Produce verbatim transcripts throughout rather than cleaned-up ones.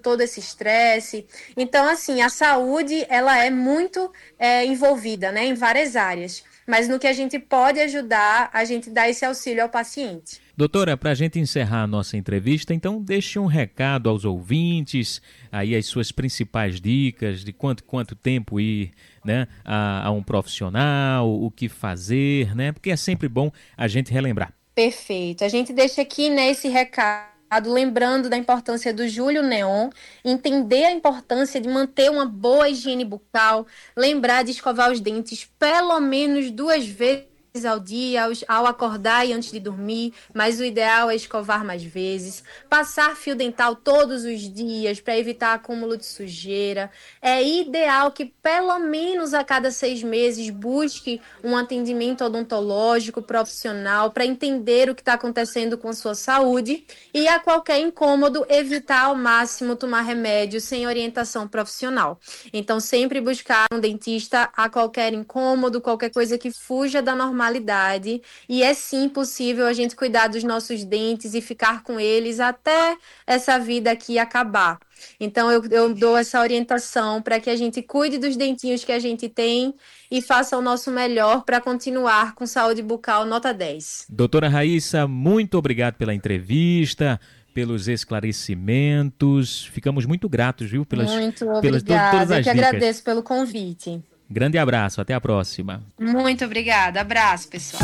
todo esse estresse. Então, assim, a saúde, ela é muito é, envolvida, né, em várias áreas. Mas no que a gente pode ajudar, a gente dá esse auxílio ao paciente. Doutora, para a gente encerrar a nossa entrevista, então deixe um recado aos ouvintes, aí as suas principais dicas de quanto, quanto tempo ir, né, a, a um profissional, o que fazer, né, porque é sempre bom a gente relembrar. Perfeito. A gente deixa aqui, né, esse recado, lembrando da importância do Júlio Neon, entender a importância de manter uma boa higiene bucal, lembrar de escovar os dentes pelo menos duas vezes ao dia, ao, ao acordar e antes de dormir, mas o ideal é escovar mais vezes, passar fio dental todos os dias para evitar acúmulo de sujeira. É ideal que pelo menos a cada seis meses busque um atendimento odontológico profissional para entender o que está acontecendo com a sua saúde e a qualquer incômodo evitar ao máximo tomar remédio sem orientação profissional. Então sempre buscar um dentista a qualquer incômodo, qualquer coisa que fuja da normalidade. E é sim possível a gente cuidar dos nossos dentes e ficar com eles até essa vida aqui acabar. Então eu, eu dou essa orientação para que a gente cuide dos dentinhos que a gente tem e faça o nosso melhor para continuar com saúde bucal nota dez. Doutora Raíssa, muito obrigado pela entrevista, pelos esclarecimentos. Ficamos muito gratos, viu? Pelas, muito pelas obrigada. todas as eu que dicas. agradeço pelo convite. Grande abraço, até a próxima. Muito obrigada. Abraço, pessoal.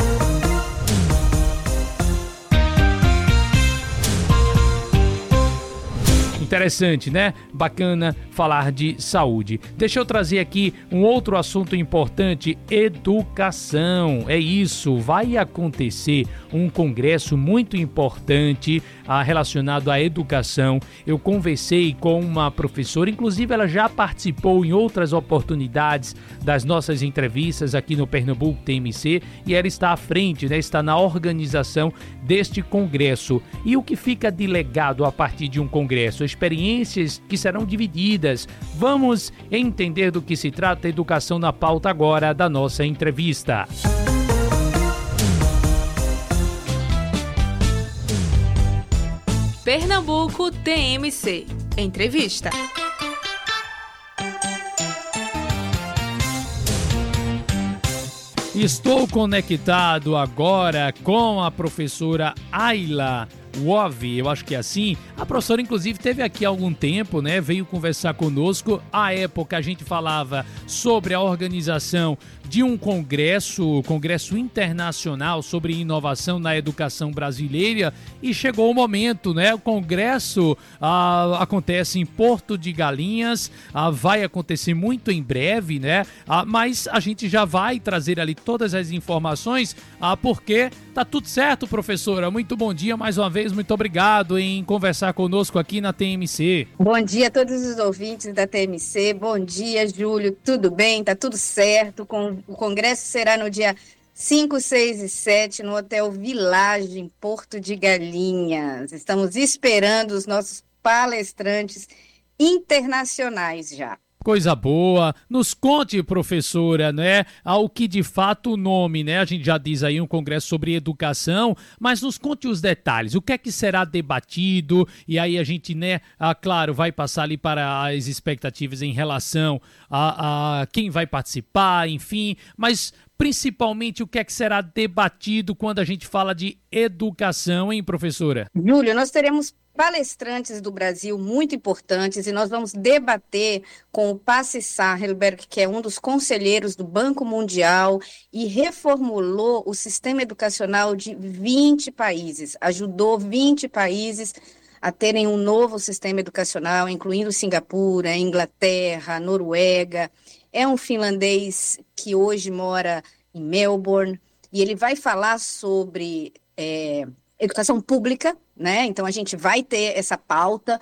Interessante, né? Bacana falar de saúde. Deixa eu trazer aqui um outro assunto importante: educação. É isso, vai acontecer um congresso muito importante ah, relacionado à educação. Eu conversei com uma professora, inclusive ela já participou em outras oportunidades das nossas entrevistas aqui no Pernambuco T M C, e ela está à frente, né? Está na organização deste congresso. E o que fica de legado a partir de um congresso? Experiências que serão divididas. Vamos entender do que se trata a educação na pauta agora da nossa entrevista. Pernambuco T M C. Entrevista. Estou conectado agora com a professora Ayla Wove, eu acho que é assim. A professora, inclusive, esteve aqui há algum tempo, né? Veio conversar conosco. À época, a gente falava sobre a organização de um congresso, congresso internacional sobre inovação na educação brasileira, e chegou o momento, né? O congresso ah, acontece em Porto de Galinhas, ah, vai acontecer muito em breve, né? Ah, mas a gente já vai trazer ali todas as informações, ah, porque tá tudo certo, professora. Muito bom dia mais uma vez, muito obrigado em conversar conosco aqui na T M C. Bom dia a todos os ouvintes da T M C, bom dia, Júlio, tudo bem? Tá tudo certo, o congresso será no dia cinco, seis e sete no Hotel Village, em Porto de Galinhas. Estamos esperando os nossos palestrantes internacionais já. Coisa boa. Nos conte, professora, né, ao que de fato o nome, né? A gente já diz aí um congresso sobre educação, mas nos conte os detalhes. O que é que será debatido? E aí a gente, né, ah, claro, vai passar ali para as expectativas em relação a, a quem vai participar, enfim, mas principalmente o que é que será debatido quando a gente fala de educação, hein, professora? Júlio, nós teremos palestrantes do Brasil muito importantes e nós vamos debater com o Pasi Sahelberg, que é um dos conselheiros do Banco Mundial e reformulou o sistema educacional de vinte países, ajudou vinte países a terem um novo sistema educacional, incluindo Singapura, Inglaterra, Noruega. É um finlandês que hoje mora em Melbourne e ele vai falar sobre é, educação pública, né? Então a gente vai ter essa pauta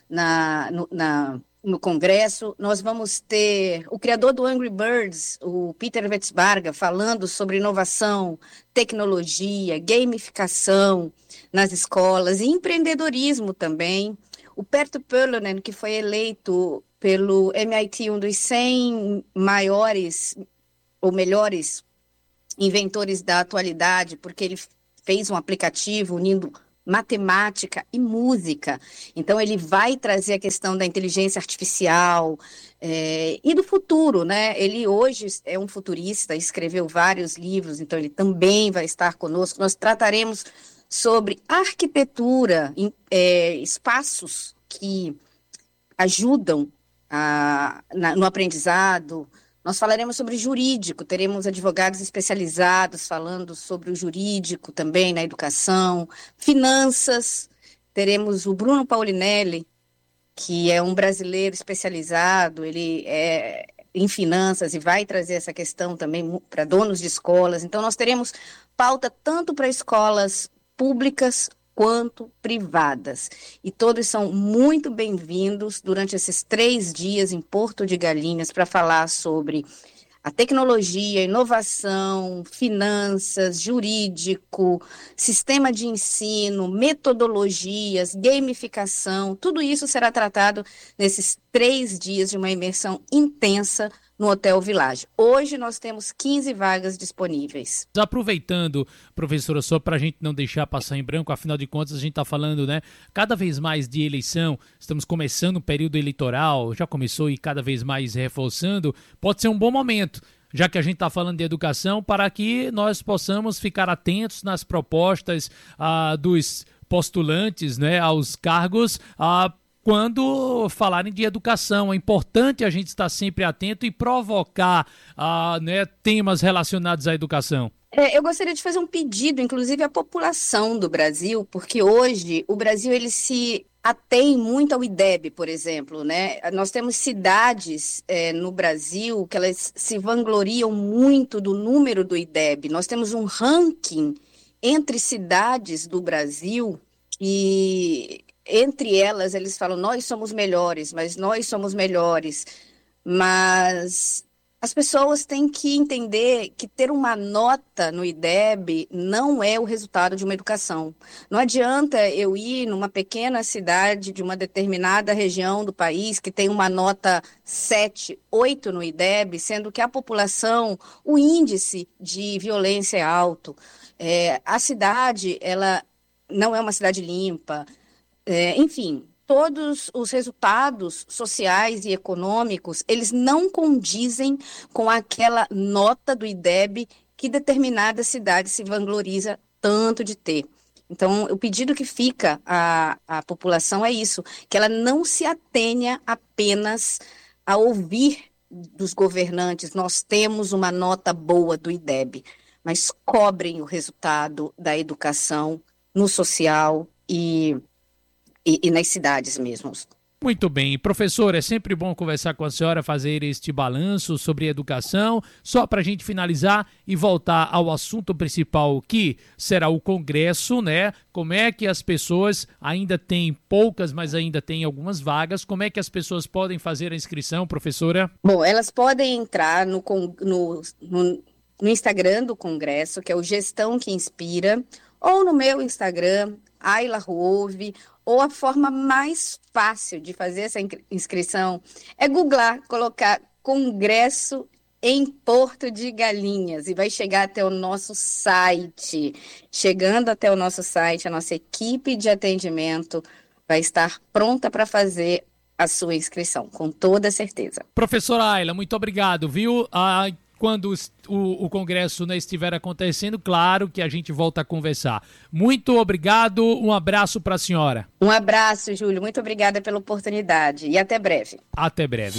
na, no, na, no Congresso. Nós vamos ter o criador do Angry Birds, o Peter Wetsbarga, falando sobre inovação, tecnologia, gamificação nas escolas e empreendedorismo também. O Perttu Pölönen, que foi eleito pelo M I T um dos cem maiores ou melhores inventores da atualidade, porque ele fez um aplicativo unindo matemática e música. Então, ele vai trazer a questão da inteligência artificial é, e do futuro, né? Ele hoje é um futurista, escreveu vários livros, então ele também vai estar conosco. Nós trataremos sobre arquitetura, é, espaços que ajudam a, na, no aprendizado. Nós falaremos sobre jurídico, teremos advogados especializados falando sobre o jurídico também na educação, finanças, teremos o Bruno Paulinelli, que é um brasileiro especializado, ele é em finanças e vai trazer essa questão também para donos de escolas. Então, nós teremos pauta tanto para escolas públicas quanto privadas. E todos são muito bem-vindos durante esses três dias em Porto de Galinhas para falar sobre a tecnologia, inovação, finanças, jurídico, sistema de ensino, metodologias, gamificação. Tudo isso será tratado nesses três dias de uma imersão intensa no Hotel Village. Hoje nós temos quinze vagas disponíveis. Aproveitando, professora, só para a gente não deixar passar em branco, afinal de contas a gente está falando, né, cada vez mais de eleição, estamos começando o período eleitoral, já começou e cada vez mais reforçando, pode ser um bom momento, já que a gente está falando de educação, para que nós possamos ficar atentos nas propostas ah, dos postulantes, né, aos cargos, ah, quando falarem de educação. É importante a gente estar sempre atento e provocar uh, né, temas relacionados à educação. É, eu gostaria de fazer um pedido, inclusive à população do Brasil, porque hoje o Brasil ele se atém muito ao I D E B, por exemplo, né? Nós temos cidades é, no Brasil que elas se vangloriam muito do número do I D E B. Nós temos um ranking entre cidades do Brasil e entre elas, eles falam, nós somos melhores, mas nós somos melhores. Mas as pessoas têm que entender que ter uma nota no I D E B não é o resultado de uma educação. Não adianta eu ir numa pequena cidade de uma determinada região do país que tem uma nota sete, oito no I D E B, sendo que a população, o índice de violência é alto. É, a cidade, ela não é uma cidade limpa. É, enfim, todos os resultados sociais e econômicos, eles não condizem com aquela nota do I D E B que determinada cidade se vangloriza tanto de ter. Então, o pedido que fica à, à população é isso, que ela não se atenha apenas a ouvir dos governantes, nós temos uma nota boa do I D E B, mas cobrem o resultado da educação no social e E, e nas cidades mesmo. Muito bem. Professor, é sempre bom conversar com a senhora, fazer este balanço sobre educação. Só para a gente finalizar e voltar ao assunto principal, que será o Congresso, né? Como é que as pessoas, ainda tem poucas, mas ainda tem algumas vagas, como é que as pessoas podem fazer a inscrição, professora? Bom, elas podem entrar no, no, no, no Instagram do Congresso, que é o Gestão que Inspira, ou no meu Instagram, Ayla Ruove, ou a forma mais fácil de fazer essa inscrição é googlar, colocar Congresso em Porto de Galinhas e vai chegar até o nosso site. Chegando até o nosso site, a nossa equipe de atendimento vai estar pronta para fazer a sua inscrição, com toda certeza. Professora Ayla, muito obrigado, viu? Ah, quando o, o Congresso, né, estiver acontecendo, claro que a gente volta a conversar. Muito obrigado, um abraço para a senhora. Um abraço, Júlio, muito obrigada pela oportunidade e até breve. Até breve.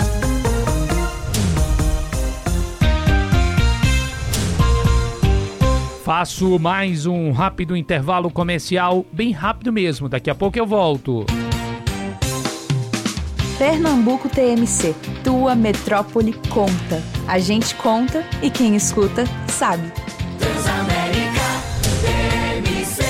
Faço mais um rápido intervalo comercial, bem rápido mesmo, daqui a pouco eu volto. Pernambuco T M C, tua metrópole conta. A gente conta e quem escuta sabe. Transamérica T M C.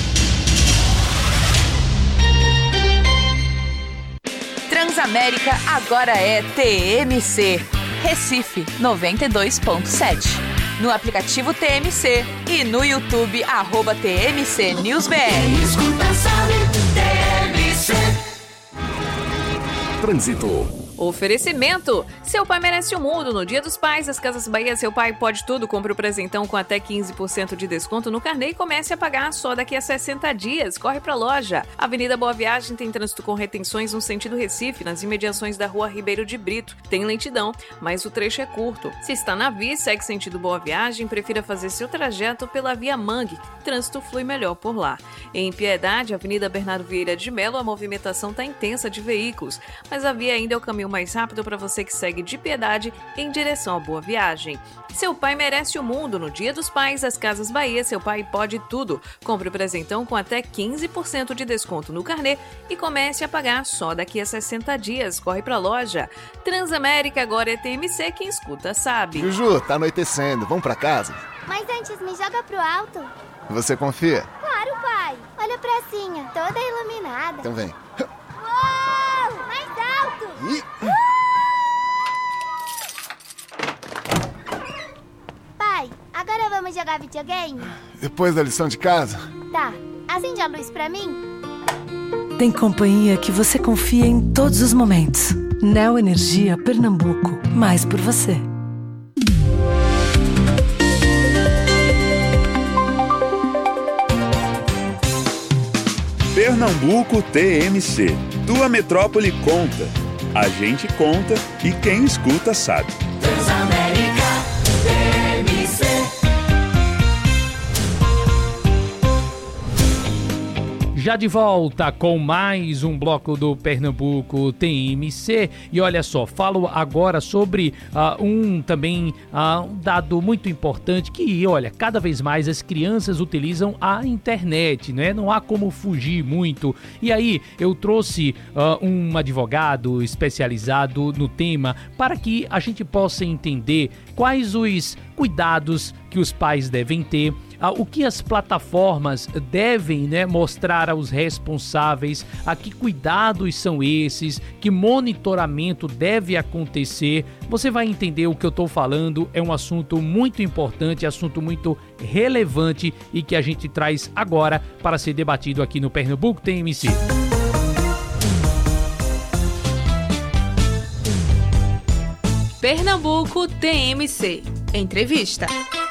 Transamérica agora é T M C. Recife noventa e dois ponto sete. No aplicativo T M C e no YouTube, arroba T M C News B R. Quem escuta sabe, T M C. Trânsito. Oferecimento. Seu pai merece o mundo. No Dia dos Pais, as Casas Bahia, seu pai pode tudo. Compre o presentão com até quinze por cento de desconto no carnê e comece a pagar só daqui a sessenta dias. Corre pra loja. Avenida Boa Viagem tem trânsito com retenções no sentido Recife, nas imediações da Rua Ribeiro de Brito. Tem lentidão, mas o trecho é curto. Se está na via e segue sentido Boa Viagem, prefira fazer seu trajeto pela Via Mangue. O trânsito flui melhor por lá. Em Piedade, Avenida Bernardo Vieira de Melo, a movimentação está intensa de veículos, mas a via ainda é o caminho mais rápido para você que segue de Piedade em direção à Boa Viagem. Seu pai merece o mundo. No Dia dos Pais, as Casas Bahia, seu pai pode tudo. Compre o presentão com até quinze por cento de desconto no carnê e comece a pagar só daqui a sessenta dias. Corre pra loja. Transamérica agora é T M C, quem escuta sabe. Juju, tá anoitecendo, vamos pra casa? Mas antes me joga pro alto. Você confia? Claro, pai. Olha a pracinha, toda iluminada. Então vem. Uou! Mais alto! Ih. Pai, agora vamos jogar videogame? Depois da lição de casa? Tá. Acende a luz pra mim. Tem companhia que você confia em todos os momentos. Neo Energia Pernambuco. Mais por você. Pernambuco T M C. Tua metrópole conta. A gente conta e quem escuta sabe. Transamérica T M C. Já de volta com mais um bloco do Pernambuco T M C. E olha só, falo agora sobre uh, um também uh, um dado muito importante que, olha, cada vez mais as crianças utilizam a internet, né? Não há como fugir muito. E aí eu trouxe uh, um advogado especializado no tema para que a gente possa entender quais os cuidados que os pais devem ter, o que as plataformas devem, né, mostrar aos responsáveis, a que cuidados são esses, que monitoramento deve acontecer. Você vai entender o que eu estou falando, é um assunto muito importante, assunto muito relevante e que a gente traz agora para ser debatido aqui no Pernambuco T M C. Pernambuco T M C. Entrevista.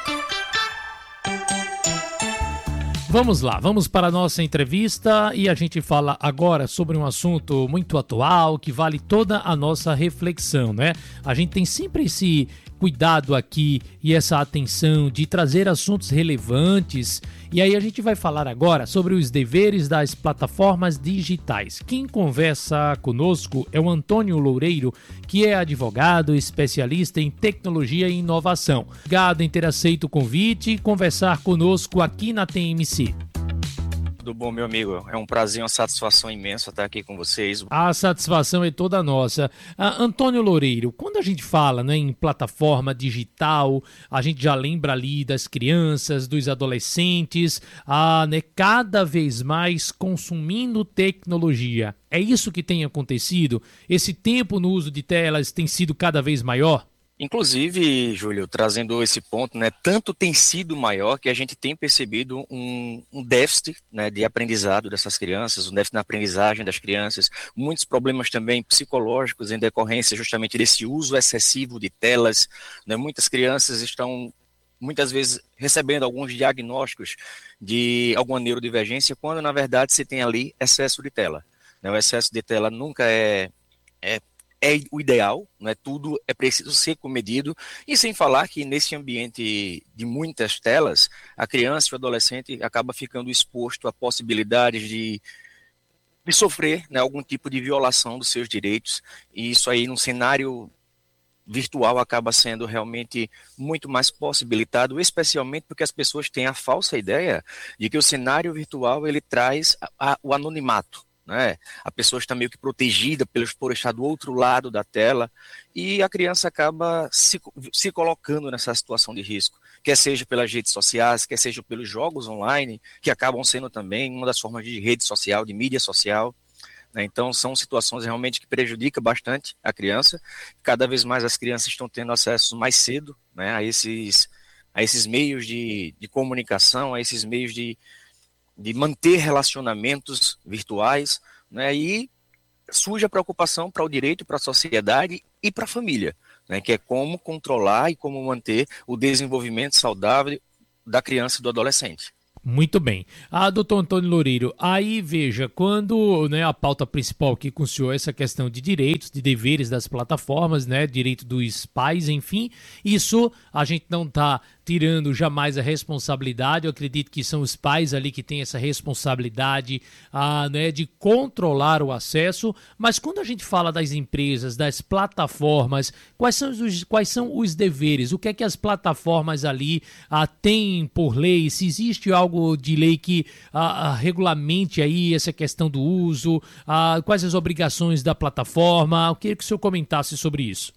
Vamos lá, vamos para a nossa entrevista e a gente fala agora sobre um assunto muito atual que vale toda a nossa reflexão, né? A gente tem sempre esse cuidado aqui e essa atenção de trazer assuntos relevantes e aí a gente vai falar agora sobre os deveres das plataformas digitais. Quem conversa conosco é o Antônio Loureiro, que é advogado, especialista em tecnologia e inovação. Obrigado em ter aceito o convite e conversar conosco aqui na T M C. Tudo bom, meu amigo? É um prazer e uma satisfação imensa estar aqui com vocês. A satisfação é toda nossa. Ah, Antônio Loureiro, quando a gente fala, né, em plataforma digital, a gente já lembra ali das crianças, dos adolescentes, ah, né, cada vez mais consumindo tecnologia. É isso que tem acontecido? Esse tempo no uso de telas tem sido cada vez maior? Inclusive, Júlio, trazendo esse ponto, né, tanto tem sido maior que a gente tem percebido um, um déficit, né, de aprendizado dessas crianças, um déficit na aprendizagem das crianças, muitos problemas também psicológicos em decorrência justamente desse uso excessivo de telas, né, muitas crianças estão muitas vezes recebendo alguns diagnósticos de alguma neurodivergência, quando na verdade se tem ali excesso de tela, né, o excesso de tela nunca é, é é o ideal, né? Tudo é preciso ser comedido, e sem falar que nesse ambiente de muitas telas, a criança e o adolescente acaba ficando exposto a possibilidades de, de sofrer, né, algum tipo de violação dos seus direitos, e isso aí num cenário virtual acaba sendo realmente muito mais possibilitado, especialmente porque as pessoas têm a falsa ideia de que o cenário virtual ele traz a, a, o anonimato. Né? A pessoa está meio que protegida pelos, por estar do outro lado da tela, e a criança acaba se, se colocando nessa situação de risco, quer seja pelas redes sociais, quer seja pelos jogos online, que acabam sendo também uma das formas de rede social, de mídia social, né? Então são situações realmente que prejudicam bastante a criança. Cada vez mais as crianças estão tendo acesso mais cedo, né, a, esses, a esses meios de, de comunicação, a esses meios de de manter relacionamentos virtuais, né, e surge a preocupação para o direito, para a sociedade e para a família, né, que é como controlar e como manter o desenvolvimento saudável da criança e do adolescente. Muito bem. Ah, doutor Antônio Loureiro, aí veja, quando, né, a pauta principal aqui com o senhor é essa questão de direitos, de deveres das plataformas, né, direito dos pais, enfim, isso a gente não está tirando jamais a responsabilidade, eu acredito que são os pais ali que têm essa responsabilidade ah, né, de controlar o acesso, mas quando a gente fala das empresas, das plataformas, quais são os, quais são os deveres? O que é que as plataformas ali ah, têm por lei? Se existe algo de lei que ah, regulamente aí essa questão do uso, ah, quais as obrigações da plataforma? Eu queria que o senhor comentasse sobre isso.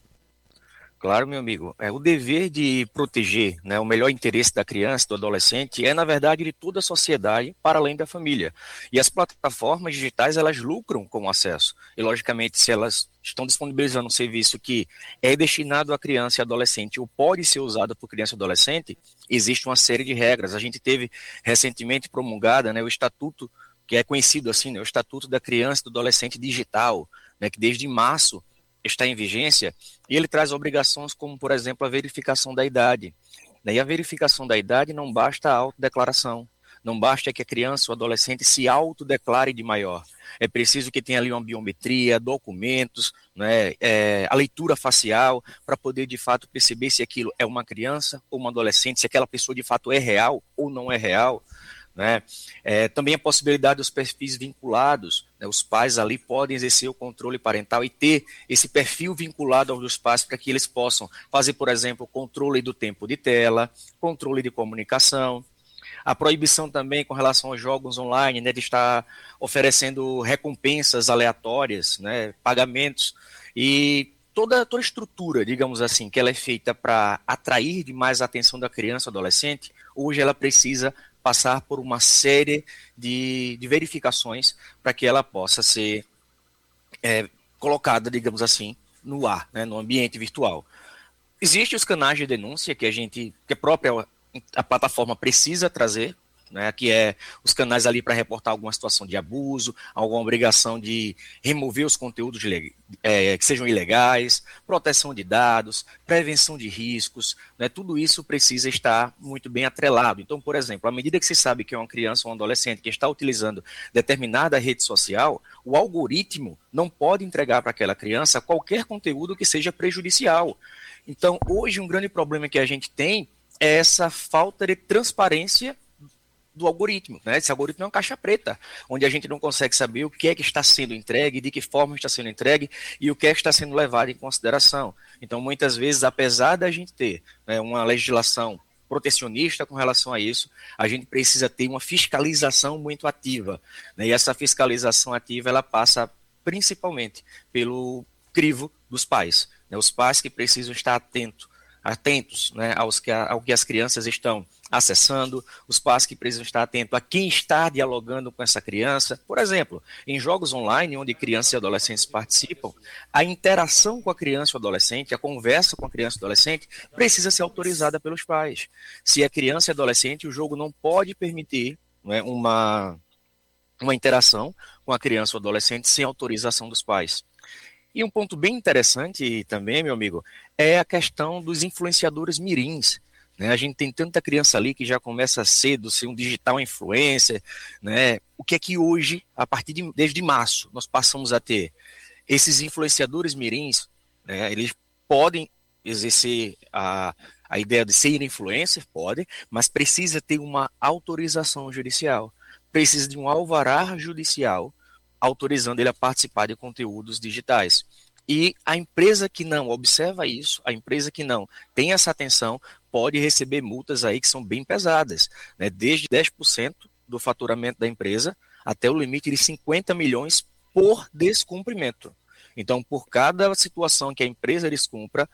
Claro, meu amigo. É, o dever de proteger, né, o melhor interesse da criança, do adolescente, é, na verdade, de toda a sociedade, para além da família. E as plataformas digitais, elas lucram com o acesso. E, logicamente, se elas estão disponibilizando um serviço que é destinado à criança e adolescente ou pode ser usado por criança e adolescente, existe uma série de regras. A gente teve recentemente promulgada, né, o Estatuto, que é conhecido assim, né, o Estatuto da Criança e do Adolescente Digital, né, que desde março está em vigência, e ele traz obrigações como, por exemplo, a verificação da idade. E a verificação da idade não basta a autodeclaração, não basta que a criança ou adolescente se autodeclare de maior. É preciso que tenha ali uma biometria, documentos, né, é, a leitura facial, para poder de fato perceber se aquilo é uma criança ou uma adolescente, se aquela pessoa de fato é real ou não é real. Né? É, também a possibilidade dos perfis vinculados, né? Os pais ali podem exercer o controle parental e ter esse perfil vinculado aos dos pais para que eles possam fazer, por exemplo, controle do tempo de tela, controle de comunicação, a proibição também com relação aos jogos online, né, de estar oferecendo recompensas aleatórias, né, pagamentos, e toda, toda a estrutura, digamos assim, que ela é feita para atrair demais a atenção da criança ou adolescente, hoje ela precisa passar por uma série de, de verificações para que ela possa ser é, colocada, digamos assim, no ar, né, no ambiente virtual. Existem os canais de denúncia que a gente, que a própria a plataforma precisa trazer, né, que é os canais ali para reportar alguma situação de abuso, alguma obrigação de remover os conteúdos de, é, que sejam ilegais, proteção de dados, prevenção de riscos, né, tudo isso precisa estar muito bem atrelado. Então, por exemplo, à medida que se sabe que é uma criança ou um adolescente que está utilizando determinada rede social, o algoritmo não pode entregar para aquela criança qualquer conteúdo que seja prejudicial. Então, hoje um grande problema que a gente tem é essa falta de transparência do algoritmo, né? Esse algoritmo é uma caixa preta, onde a gente não consegue saber o que é que está sendo entregue, de que forma está sendo entregue e o que é que está sendo levado em consideração. Então, muitas vezes, apesar da gente ter, né, uma legislação protecionista com relação a isso, a gente precisa ter uma fiscalização muito ativa, né? E essa fiscalização ativa, ela passa principalmente pelo crivo dos pais, né? Os pais que precisam estar atentos, atentos, né, aos que, ao que as crianças estão acessando, os pais que precisam estar atentos a quem está dialogando com essa criança. Por exemplo, em jogos online, onde crianças e adolescentes participam, a interação com a criança ou adolescente, a conversa com a criança e adolescente, precisa ser autorizada pelos pais. Se é criança e adolescente, o jogo não pode permitir, né, uma, uma interação com a criança ou adolescente sem autorização dos pais. E um ponto bem interessante também, meu amigo, é a questão dos influenciadores mirins. Né? A gente tem tanta criança ali que já começa cedo, ser um digital influencer, né? O que é que hoje, a partir de desde março, nós passamos a ter? Esses influenciadores mirins, né, eles podem exercer a, a ideia de ser influencer, podem, mas precisa ter uma autorização judicial, precisa de um alvará judicial autorizando ele a participar de conteúdos digitais. E a empresa que não observa isso, a empresa que não tem essa atenção, pode receber multas aí que são bem pesadas, né? Desde dez por cento do faturamento da empresa até o limite de cinquenta milhões por descumprimento. Então, por cada situação que a empresa descumpra,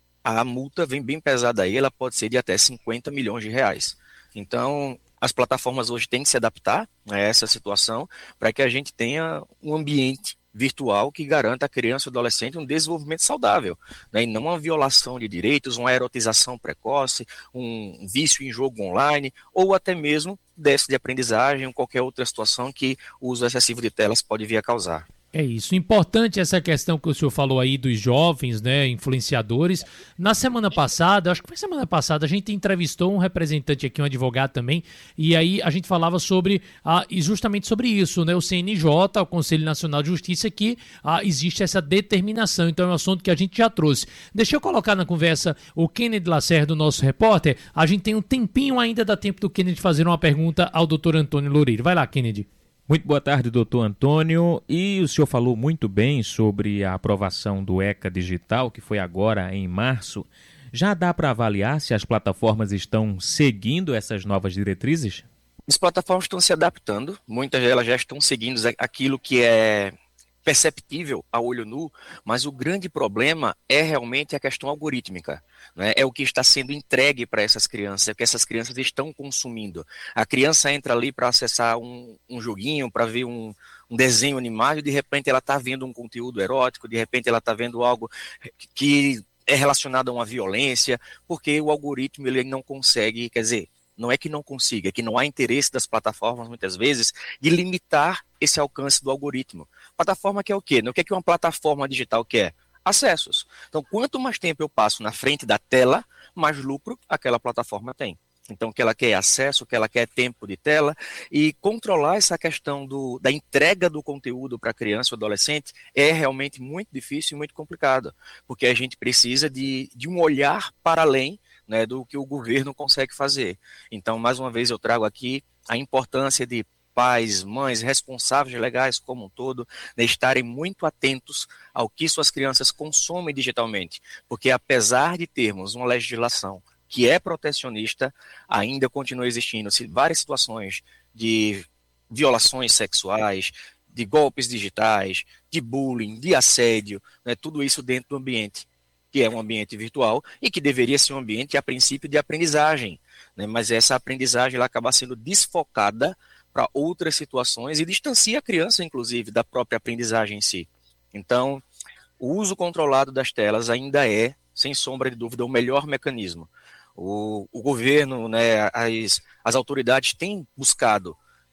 a multa vem bem pesada aí, ela pode ser de até cinquenta milhões de reais. Então, as plataformas hoje têm que se adaptar a essa situação para que a gente tenha um ambiente virtual que garanta à criança e ao adolescente um desenvolvimento saudável, né? E não uma violação de direitos, uma erotização precoce, um vício em jogo online ou até mesmo déficit de aprendizagem ou qualquer outra situação que o uso excessivo de telas pode vir a causar. É isso. Importante essa questão que o senhor falou aí dos jovens, né, influenciadores. Na semana passada, acho que foi semana passada, a gente entrevistou um representante aqui, um advogado também, e aí a gente falava sobre, ah, e justamente sobre isso, né, o C N J, o Conselho Nacional de Justiça, que ah, existe essa determinação. Então é um assunto que a gente já trouxe. Deixa eu colocar na conversa o Kennedy Lacerda, nosso repórter. A gente tem um tempinho ainda, dá tempo do Kennedy fazer uma pergunta ao doutor Antônio Loureiro. Vai lá, Kennedy. Muito boa tarde, doutor Antônio. E o senhor falou muito bem sobre a aprovação do ECA Digital, que foi agora em março. Já dá para avaliar se as plataformas estão seguindo essas novas diretrizes? As plataformas estão se adaptando, muitas delas já estão seguindo aquilo que é perceptível a olho nu, mas o grande problema é realmente a questão algorítmica, né? É o que está sendo entregue para essas crianças, é o que essas crianças estão consumindo. A criança entra ali para acessar um, um joguinho, para ver um, um desenho animado, e de repente ela está vendo um conteúdo erótico, de repente ela está vendo algo que é relacionado a uma violência, porque o algoritmo ele não consegue, quer dizer, não é que não consiga, é que não há interesse das plataformas, muitas vezes, de limitar esse alcance do algoritmo. Plataforma que é o quê? O que é que uma plataforma digital quer? Acessos. Então, quanto mais tempo eu passo na frente da tela, mais lucro aquela plataforma tem. Então, o que ela quer é acesso, o que ela quer é tempo de tela, e controlar essa questão do, da entrega do conteúdo para a criança ou adolescente é realmente muito difícil e muito complicado, porque a gente precisa de, de um olhar para além, né, do que o governo consegue fazer. Então, mais uma vez, eu trago aqui a importância de pais, mães, responsáveis legais como um todo, né, estarem muito atentos ao que suas crianças consomem digitalmente, porque apesar de termos uma legislação que é protecionista, ainda continua existindo várias situações de violações sexuais, de golpes digitais, de bullying, de assédio, né, tudo isso dentro do ambiente, que é um ambiente virtual e que deveria ser um ambiente, a princípio, de aprendizagem, né, mas essa aprendizagem ela acaba sendo desfocada para outras situações e distancia a criança, inclusive, da própria aprendizagem em si. Então, o uso controlado das telas ainda é, sem sombra de dúvida, o melhor mecanismo. O, o governo, né, as, as autoridades têm buscado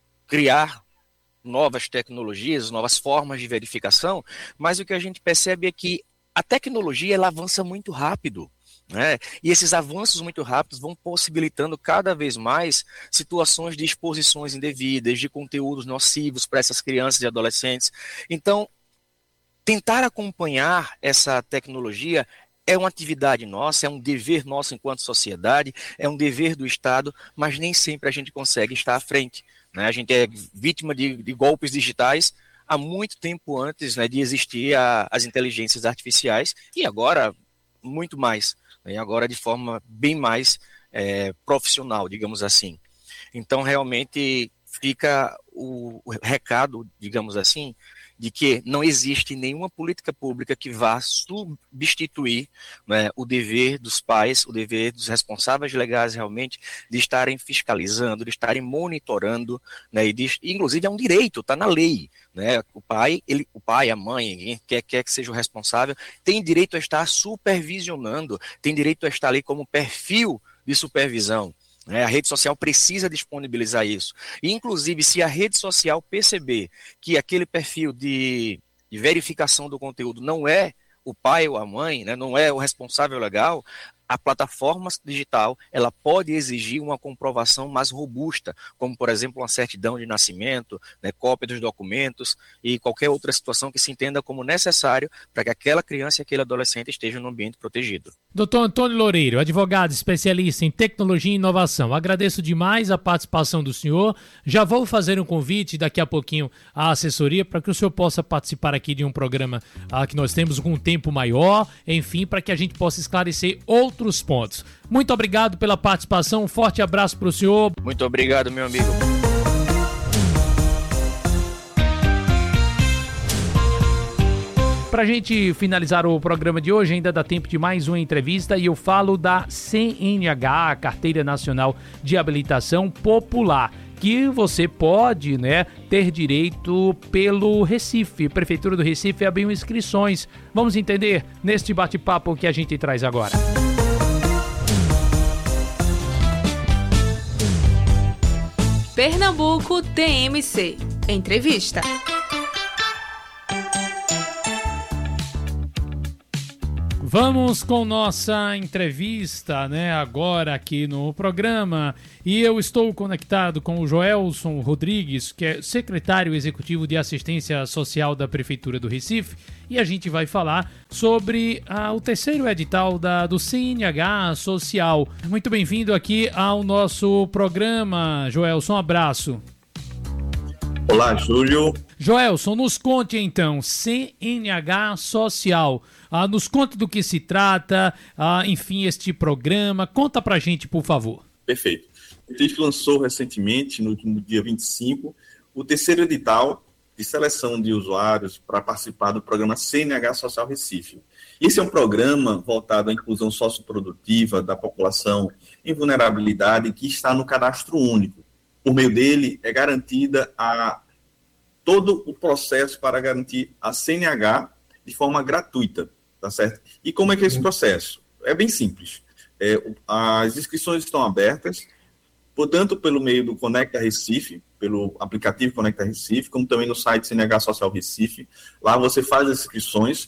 criar novas tecnologias, novas formas de verificação, mas o que a gente percebe é que a tecnologia ela avança muito rápido, né? E esses avanços muito rápidos vão possibilitando cada vez mais situações de exposições indevidas, de conteúdos nocivos para essas crianças e adolescentes. Então, tentar acompanhar essa tecnologia é uma atividade nossa, é um dever nosso enquanto sociedade, é um dever do Estado, mas nem sempre a gente consegue estar à frente, né? A gente é vítima de, de golpes digitais há muito tempo antes, né, de existir a, as inteligências artificiais, e agora muito mais, né, e agora de forma bem mais é, profissional, digamos assim. Então, realmente, fica o, o recado, digamos assim, de que não existe nenhuma política pública que vá substituir, né, o dever dos pais, o dever dos responsáveis legais realmente de estarem fiscalizando, de estarem monitorando, né, e de, inclusive é um direito, está na lei, né, o pai, ele, o pai, a mãe, quem quer, quer que seja o responsável, tem direito a estar supervisionando, tem direito a estar ali como perfil de supervisão. A rede social precisa disponibilizar isso. E, inclusive, se a rede social perceber que aquele perfil de, de verificação do conteúdo não é o pai ou a mãe, né, não é o responsável legal, a plataforma digital ela pode exigir uma comprovação mais robusta, como, por exemplo, uma certidão de nascimento, né, cópia dos documentos e qualquer outra situação que se entenda como necessário para que aquela criança e aquele adolescente estejam no ambiente protegido. doutor Antônio Loureiro, advogado especialista em tecnologia e inovação, agradeço demais a participação do senhor. Já vou fazer um convite daqui a pouquinho à assessoria para que o senhor possa participar aqui de um programa ah, que nós temos com um tempo maior, enfim, para que a gente possa esclarecer outros outros pontos. Muito obrigado pela participação, um forte abraço para o senhor. Muito obrigado, meu amigo. Para a gente finalizar o programa de hoje, ainda dá tempo de mais uma entrevista e eu falo da C N H, a Carteira Nacional de Habilitação Popular, que você pode, né, ter direito pelo Recife. Prefeitura do Recife abriu inscrições. Vamos entender neste bate-papo que a gente traz agora. Pernambuco T M C. Entrevista. Vamos com nossa entrevista, né, agora aqui no programa. E eu estou conectado com o Joelson Rodrigues, que é secretário executivo de Assistência Social da Prefeitura do Recife. E a gente vai falar sobre ah, o terceiro edital da, do C N H Social. Muito bem-vindo aqui ao nosso programa, Joelson. Um abraço. Olá, Júlio. Joelson, nos conte então, C N H Social. Ah, nos conte do que se trata, ah, enfim, este programa. Conta pra gente, por favor. Perfeito. O Recife lançou recentemente, no último dia vinte e cinco, o terceiro edital de seleção de usuários para participar do programa C N H Social Recife. Esse é um programa voltado à inclusão socioprodutiva da população em vulnerabilidade que está no cadastro único. Por meio dele, é garantida a, todo o processo para garantir a C N H de forma gratuita, tá certo? E como é que é esse processo? É bem simples. É, as inscrições estão abertas, portanto, pelo meio do Conecta Recife, pelo aplicativo Conecta Recife, como também no site C N H Social Recife. Lá você faz as inscrições,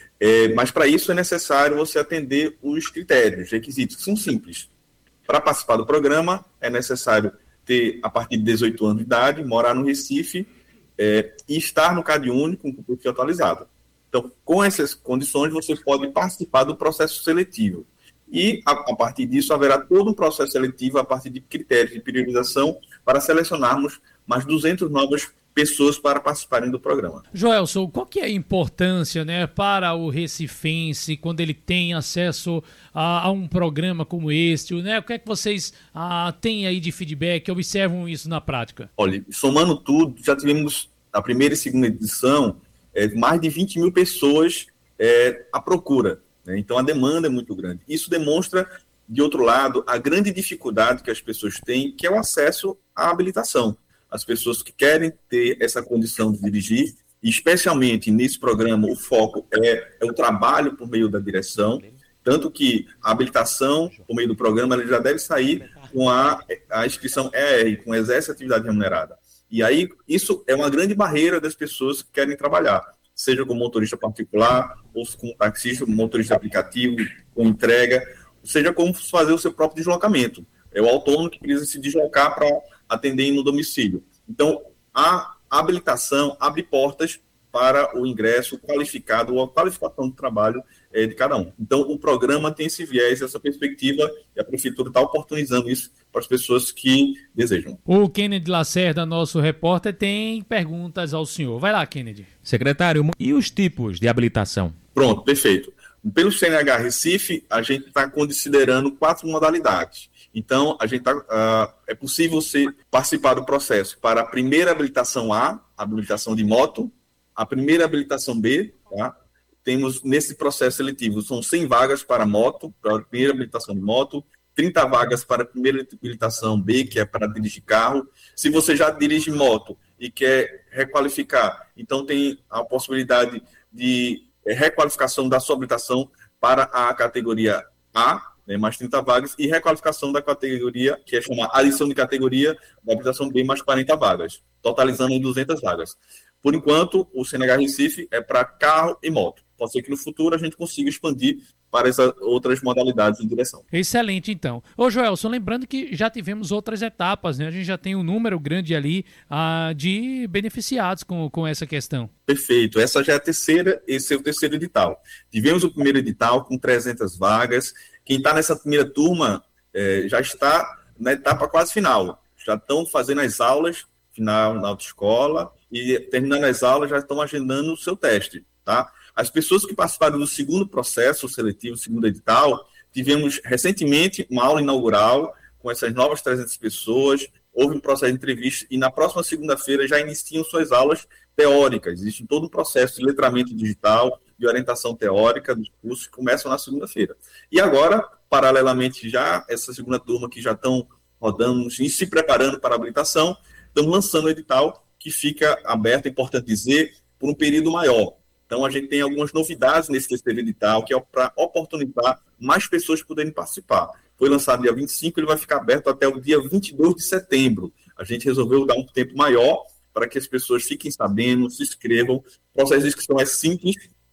é, mas para isso é necessário você atender os critérios, requisitos, que são simples. Para participar do programa, é necessário ter, a partir de dezoito anos de idade, morar no Recife é, e estar no Cade Único com o perfil atualizado. Então, com essas condições, você pode participar do processo seletivo. E, a, a partir disso, haverá todo um processo seletivo a partir de critérios de priorização para selecionarmos mais duzentas novas pessoas para participarem do programa. Joelson, qual que é a importância, né, para o recifense quando ele tem acesso a, a um programa como este? Né? O que é que vocês ah, têm aí de feedback, observam isso na prática? Olha, somando tudo, já tivemos a primeira e segunda edição, é, mais de vinte mil pessoas é, à procura. Né? Então, a demanda é muito grande. Isso demonstra, de outro lado, a grande dificuldade que as pessoas têm, que é o acesso à habilitação. As pessoas que querem ter essa condição de dirigir, e especialmente nesse programa, o foco é, é o trabalho por meio da direção, tanto que a habilitação, por meio do programa, ela já deve sair com a, a inscrição E R, com exerce atividade remunerada. E aí, isso é uma grande barreira das pessoas que querem trabalhar, seja como motorista particular, ou como taxista, motorista aplicativo, com entrega, seja como fazer o seu próprio deslocamento. É o autônomo que precisa se deslocar para atender no domicílio. Então, a habilitação abre portas para o ingresso qualificado ou a qualificação do trabalho é, de cada um. Então, o programa tem esse viés, essa perspectiva, e a Prefeitura está oportunizando isso para as pessoas que desejam. O Kennedy Lacerda, nosso repórter, tem perguntas ao senhor. Vai lá, Kennedy. Secretário, e os tipos de habilitação? Pronto, perfeito. Pelo C N H Recife, a gente está considerando quatro modalidades. Então, a gente tá, uh, é possível você participar do processo para a primeira habilitação A, habilitação de moto, a primeira habilitação B, tá? Temos nesse processo seletivo, são cem vagas para moto, para a primeira habilitação de moto, trinta vagas para a primeira habilitação B, que é para dirigir carro. Se você já dirige moto e quer requalificar, então tem a possibilidade de requalificação da sua habilitação para a categoria A, né, mais trinta vagas, e requalificação da categoria, que é chamada adição de categoria, da habilitação B, mais quarenta vagas, totalizando em duzentas vagas. Por enquanto, o C N H Recife é para carro e moto. Pode ser que no futuro a gente consiga expandir para essas outras modalidades de direção. Excelente, então. Ô, Joelson, lembrando que já tivemos outras etapas, né? A gente já tem um número grande ali ah, de beneficiados com, com essa questão. Perfeito. Essa já é a terceira, esse é o terceiro edital. Tivemos o primeiro edital com trezentas vagas. Quem está nessa primeira turma eh, já está na etapa quase final. Já estão fazendo as aulas final na autoescola e, terminando as aulas, já estão agendando o seu teste, tá? As pessoas que participaram do segundo processo seletivo, segundo edital, tivemos recentemente uma aula inaugural com essas novas trezentas pessoas, houve um processo de entrevista e na próxima segunda-feira já iniciam suas aulas teóricas. Existe todo um processo de letramento digital, de orientação teórica dos cursos que começam na segunda-feira. E agora, paralelamente já, essa segunda turma que já estão rodando e se preparando para a habilitação, estamos lançando o edital que fica aberto, é importante dizer, por um período maior. Então, a gente tem algumas novidades nesse terceiro edital, que é para oportunizar mais pessoas poderem participar. Foi lançado dia vinte e cinco, ele vai ficar aberto até o dia vinte e dois de setembro. A gente resolveu dar um tempo maior para que as pessoas fiquem sabendo, se inscrevam. O processo de inscrição é simples, tá?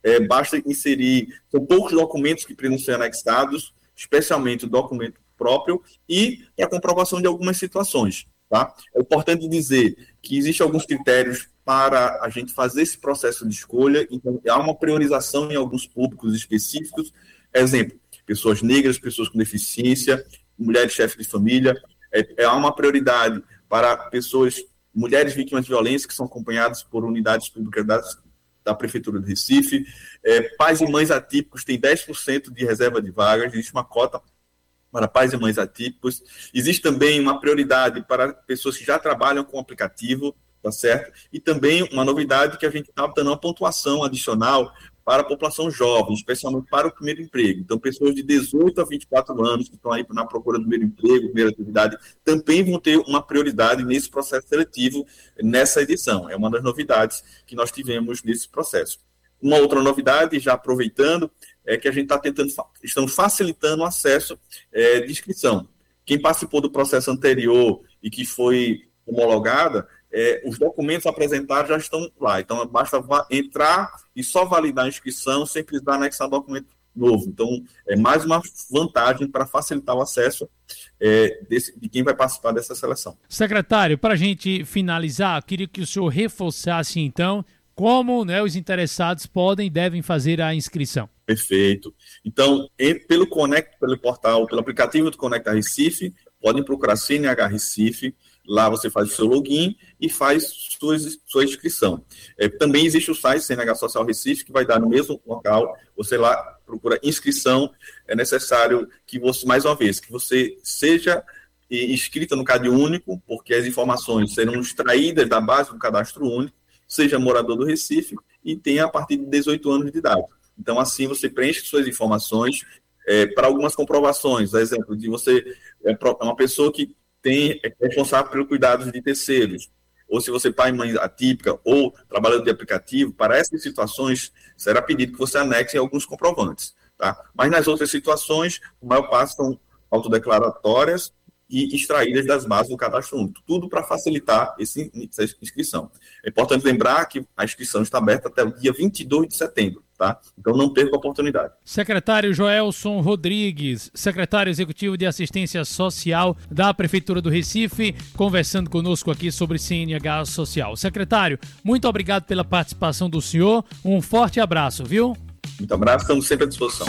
é, basta inserir, são poucos documentos que precisam ser anexados, especialmente o documento próprio e a comprovação de algumas situações. Tá? É importante dizer que existem alguns critérios para a gente fazer esse processo de escolha, então há uma priorização em alguns públicos específicos, exemplo, pessoas negras, pessoas com deficiência, mulheres chefes de família, é, há uma prioridade para pessoas, mulheres vítimas de violência que são acompanhadas por unidades públicas da, da Prefeitura de Recife, é, pais e mães atípicos têm dez por cento de reserva de vagas, existe uma cota para pais e mães atípicos, existe também uma prioridade para pessoas que já trabalham com o aplicativo, tá certo? E também uma novidade que a gente está dando uma pontuação adicional para a população jovem, especialmente para o primeiro emprego. Então, pessoas de dezoito a vinte e quatro anos que estão aí na procura do primeiro emprego, primeira atividade, também vão ter uma prioridade nesse processo seletivo, nessa edição. É uma das novidades que nós tivemos nesse processo. Uma outra novidade, já aproveitando, é que a gente está tentando, estamos facilitando o acesso é, de inscrição. Quem participou do processo anterior e que foi homologada, É, os documentos apresentados já estão lá, então basta entrar e só validar a inscrição sem precisar anexar documento novo. Então, é mais uma vantagem para facilitar o acesso é, desse, de quem vai participar dessa seleção. Secretário, para a gente finalizar, queria que o senhor reforçasse, então, como, né, os interessados podem e devem fazer a inscrição. Perfeito. Então, pelo Conect, pelo portal, pelo aplicativo do Conecta Recife, podem procurar C N H Recife. Lá você faz o seu login e faz sua, sua inscrição. É, também existe o site C N H Social Recife, que vai dar no mesmo local. Você lá procura inscrição. É necessário que você, mais uma vez, que você seja inscrita no Cade Único, porque as informações serão extraídas da base do Cadastro Único, seja morador do Recife e tenha a partir de dezoito anos de idade. Então, assim, você preenche suas informações é, para algumas comprovações. Exemplo, de você é uma pessoa que tem, é responsável pelo cuidado de terceiros, ou se você é pai e mãe atípica, ou trabalhador de aplicativo, para essas situações será pedido que você anexe alguns comprovantes. Tá? Mas nas outras situações, a maior parte são autodeclaratórias e extraídas das bases do Cadastro Único, tudo para facilitar esse, essa inscrição. É importante lembrar que a inscrição está aberta até o dia vinte e dois de setembro, tá? Então não perca a oportunidade. Secretário Joelson Rodrigues, secretário executivo de Assistência Social da Prefeitura do Recife, conversando conosco aqui sobre C N H Social. Secretário, muito obrigado pela participação do senhor, um forte abraço, viu? Muito abraço, estamos sempre à disposição.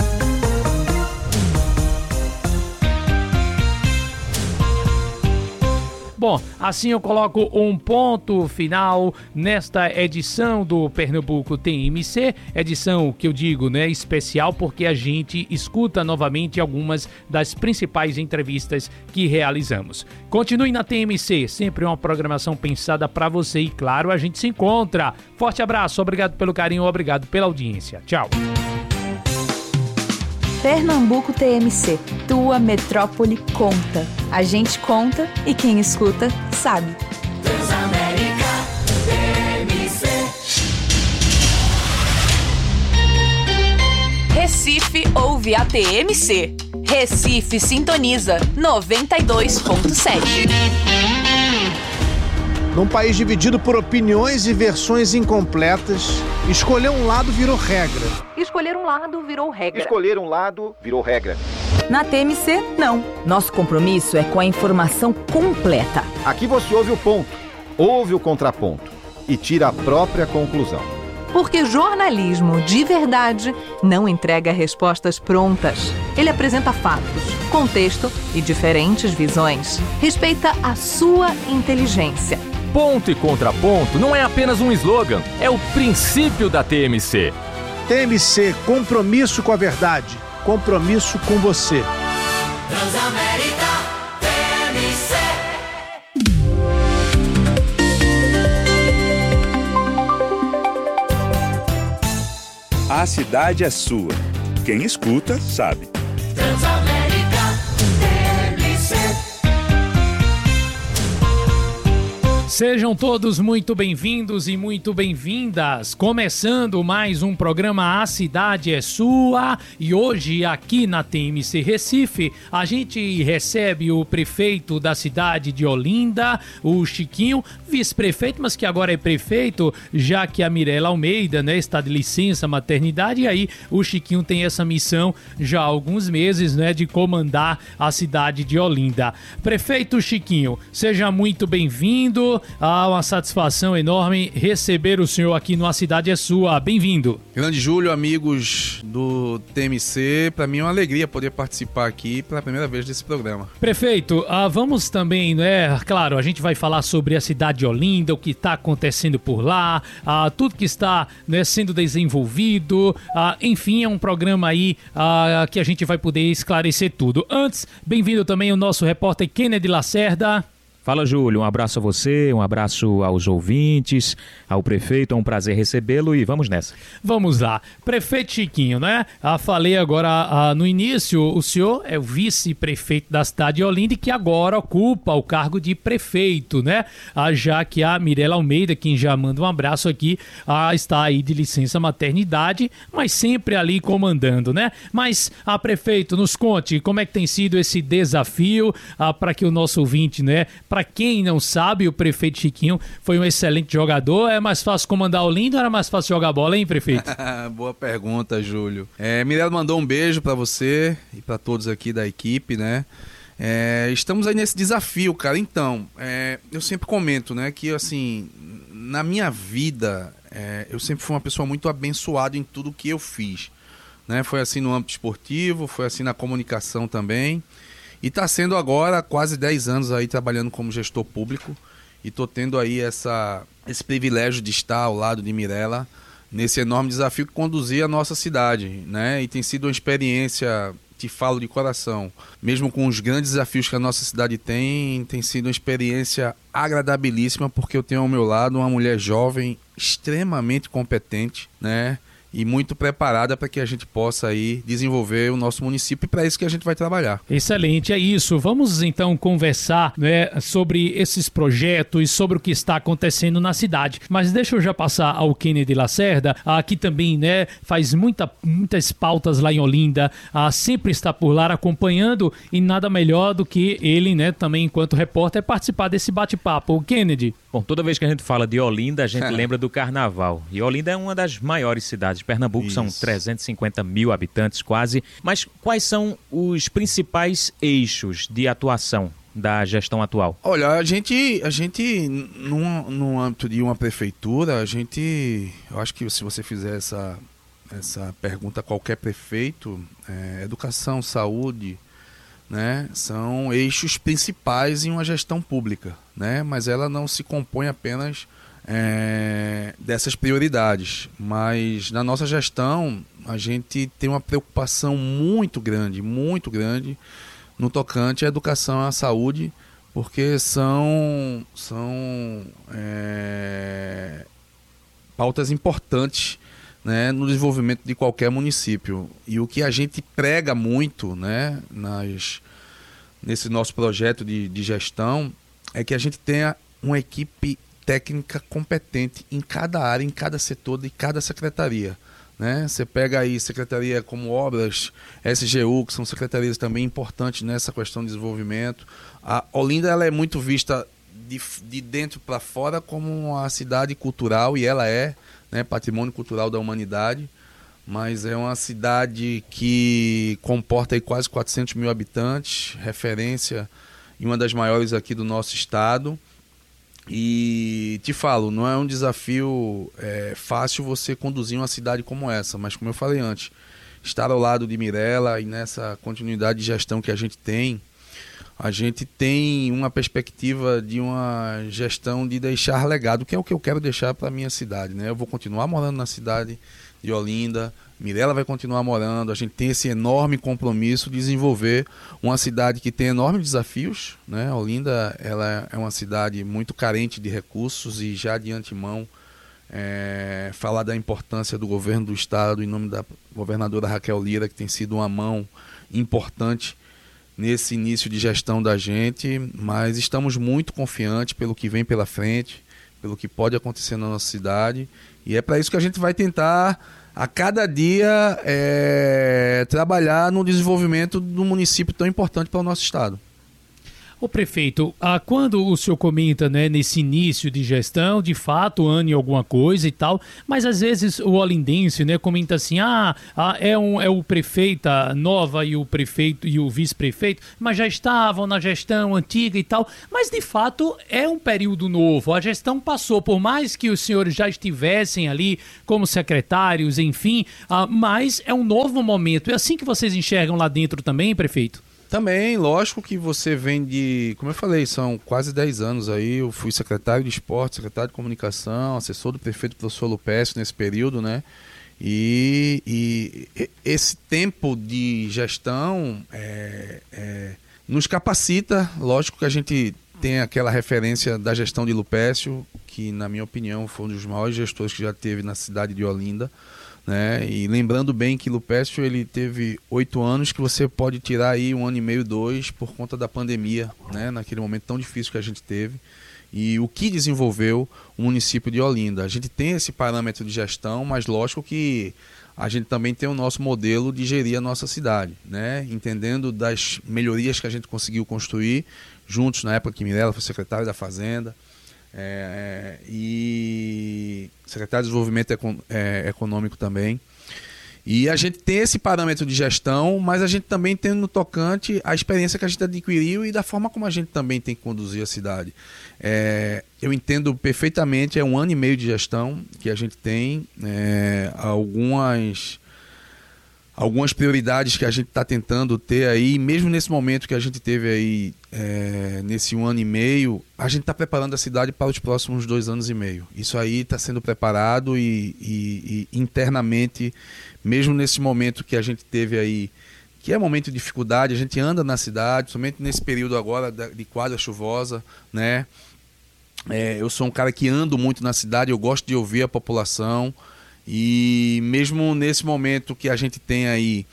Bom, assim eu coloco um ponto final nesta edição do Pernambuco T M C, edição que eu digo, né, especial porque a gente escuta novamente algumas das principais entrevistas que realizamos. Continue na T M C, sempre uma programação pensada para você e, claro, a gente se encontra. Forte abraço, obrigado pelo carinho, obrigado pela audiência. Tchau. Pernambuco T M C, tua metrópole conta. A gente conta e quem escuta sabe. Transamérica T M C. Recife ouve a T M C. Recife sintoniza noventa e dois ponto sete. Num país dividido por opiniões e versões incompletas, escolher um lado virou regra. Escolher um lado virou regra. Escolher um lado virou regra. Na T M C, não. Nosso compromisso é com a informação completa. Aqui você ouve o ponto, ouve o contraponto e tira a própria conclusão. Porque jornalismo de verdade não entrega respostas prontas. Ele apresenta fatos, contexto e diferentes visões. Respeita a sua inteligência. Ponto e contraponto não é apenas um slogan, é o princípio da T M C. T M C, compromisso com a verdade, compromisso com você. Transamérica T M C. A cidade é sua. Quem escuta, sabe. Transamérica T M C. Sejam todos muito bem-vindos e muito bem-vindas. Começando mais um programa A Cidade é Sua. E hoje aqui na T M C Recife, a gente recebe o prefeito da cidade de Olinda, o Chiquinho, vice-prefeito, mas que agora é prefeito, já que a Mirela Almeida, né, está de licença maternidade. E aí o Chiquinho tem essa missão já há alguns meses, né, de comandar a cidade de Olinda. Prefeito Chiquinho, seja muito bem-vindo. Ah, uma satisfação enorme receber o senhor aqui no A Cidade é Sua. Bem-vindo. Grande Júlio, amigos do T M C, para mim é uma alegria poder participar aqui pela primeira vez desse programa. Prefeito, ah, vamos também, né, claro, a gente vai falar sobre a cidade de Olinda, o que está acontecendo por lá, ah, tudo que está, né, sendo desenvolvido, ah, enfim, é um programa aí ah, que a gente vai poder esclarecer tudo. Antes, bem-vindo também o nosso repórter Kennedy Lacerda. Fala, Júlio, um abraço a você, um abraço aos ouvintes, ao prefeito, é um prazer recebê-lo e vamos nessa. Vamos lá. Prefeito Chiquinho, né? Ah, falei agora ah, no início, o senhor é o vice-prefeito da cidade de Olinda e que agora ocupa o cargo de prefeito, né? Ah, já que a Mirela Almeida, quem já manda um abraço aqui, ah, está aí de licença maternidade, mas sempre ali comandando, né? Mas, ah, prefeito, nos conte como é que tem sido esse desafio ah, para que o nosso ouvinte, né? Para quem não sabe, o prefeito Chiquinho foi um excelente jogador. É mais fácil comandar Olinda ou era mais fácil jogar bola, hein, prefeito? Boa pergunta, Júlio. É, Mirela mandou um beijo para você e para todos aqui da equipe, né? É, estamos aí nesse desafio, cara. Então, é, eu sempre comento, né, que assim, na minha vida, é, eu sempre fui uma pessoa muito abençoada em tudo que eu fiz, né? Foi assim no âmbito esportivo, foi assim na comunicação também. E está sendo agora quase dez anos aí trabalhando como gestor público e estou tendo aí essa, esse privilégio de estar ao lado de Mirela nesse enorme desafio que conduzir a nossa cidade, né? E tem sido uma experiência, te falo de coração, mesmo com os grandes desafios que a nossa cidade tem, tem sido uma experiência agradabilíssima porque eu tenho ao meu lado uma mulher jovem extremamente competente, né? E muito preparada para que a gente possa aí desenvolver o nosso município e para isso que a gente vai trabalhar. Excelente, é isso. Vamos então conversar, né, sobre esses projetos e sobre o que está acontecendo na cidade. Mas deixa eu já passar ao Kennedy Lacerda, ah, que também, né, faz muita, muitas pautas lá em Olinda, ah, sempre está por lá acompanhando e nada melhor do que ele, né, também enquanto repórter, participar desse bate-papo. O Kennedy. Bom, toda vez que a gente fala de Olinda, a gente lembra do Carnaval. E Olinda é uma das maiores cidades de Pernambuco, isso. São trezentos e cinquenta mil habitantes quase. Mas quais são os principais eixos de atuação da gestão atual? Olha, a gente, a gente no, no âmbito de uma prefeitura, a gente, eu acho que se você fizer essa, essa pergunta a qualquer prefeito, é, educação, saúde, né, são eixos principais em uma gestão pública, né, mas ela não se compõe apenas é, dessas prioridades, mas na nossa gestão a gente tem uma preocupação muito grande, muito grande no tocante à educação e à saúde, porque são, são é, pautas importantes, né, no desenvolvimento de qualquer município. E o que a gente prega muito, né, nas, nesse nosso projeto de, de gestão é que a gente tenha uma equipe técnica competente em cada área, em cada setor de cada secretaria, né? Você pega aí secretaria como Obras, S G U, que são secretarias também importantes nessa questão de desenvolvimento. A Olinda ela é muito vista de, de dentro para fora como uma cidade cultural, e ela é, né, patrimônio cultural da humanidade, mas é uma cidade que comporta aí quase quatrocentos mil habitantes, referência e uma das maiores aqui do nosso estado. E te falo, não é um desafio é, fácil você conduzir uma cidade como essa, mas como eu falei antes, estar ao lado de Mirela e nessa continuidade de gestão que a gente tem, a gente tem uma perspectiva de uma gestão de deixar legado, que é o que eu quero deixar para a minha cidade, né? Eu vou continuar morando na cidade de Olinda, Mirela vai continuar morando, a gente tem esse enorme compromisso de desenvolver uma cidade que tem enormes desafios, né? Olinda ela é uma cidade muito carente de recursos e já de antemão é, falar da importância do governo do estado em nome da governadora Raquel Lira, que tem sido uma mão importante nesse início de gestão da gente, mas estamos muito confiantes pelo que vem pela frente, pelo que pode acontecer na nossa cidade, e é para isso que a gente vai tentar a cada dia é, trabalhar no desenvolvimento de um município tão importante para o nosso estado. Ô prefeito, ah, quando o senhor comenta, né, nesse início de gestão, de fato, ane alguma coisa e tal, mas às vezes o olindense, né, comenta assim, ah, ah é, um, é o prefeita nova e o prefeito e o vice-prefeito, mas já estavam na gestão antiga e tal, mas de fato é um período novo, a gestão passou, por mais que os senhores já estivessem ali como secretários, enfim, ah, mas é um novo momento, é assim que vocês enxergam lá dentro também, prefeito? Também, lógico que você vem de, como eu falei, são quase dez anos aí, eu fui secretário de esporte, secretário de comunicação, assessor do prefeito professor Lupécio nesse período, né? E, e esse tempo de gestão é, é, nos capacita, lógico que a gente tem aquela referência da gestão de Lupécio, que na minha opinião foi um dos maiores gestores que já teve na cidade de Olinda, né? E lembrando bem que Lupécio ele teve oito anos que você pode tirar aí um ano e meio, dois, por conta da pandemia, né? Naquele momento tão difícil que a gente teve. E o que desenvolveu o município de Olinda. A gente tem esse parâmetro de gestão, mas lógico que a gente também tem o nosso modelo de gerir a nossa cidade, né? Entendendo das melhorias que a gente conseguiu construir juntos na época que Mirella foi secretária da Fazenda. É, e secretário de Desenvolvimento Econ- é, Econômico também. E a gente tem esse parâmetro de gestão, mas a gente também tem no tocante a experiência que a gente adquiriu e da forma como a gente também tem que conduzir a cidade. É, eu entendo perfeitamente, é um ano e meio de gestão que a gente tem, é, algumas... algumas prioridades que a gente está tentando ter aí, mesmo nesse momento que a gente teve aí, é, nesse um ano e meio, a gente está preparando a cidade para os próximos dois anos e meio. Isso aí está sendo preparado e, e, e internamente, mesmo nesse momento que a gente teve aí, que é um momento de dificuldade, a gente anda na cidade, somente nesse período agora de quadra chuvosa, né? É, eu sou um cara que ando muito na cidade, eu gosto de ouvir a população. E mesmo nesse momento que a gente tem aí